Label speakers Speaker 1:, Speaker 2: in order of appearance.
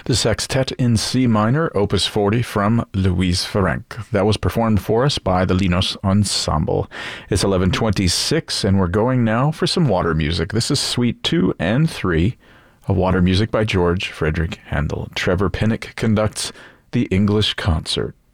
Speaker 1: The Sextet in C minor, Opus 40 from Louise Ferenc. That was performed for us by the Linos Ensemble. It's 11:26, and we're going now for some water music. This is Suite 2 and 3 of water music by George Frederick Handel. Trevor Pinnock conducts the English Concert.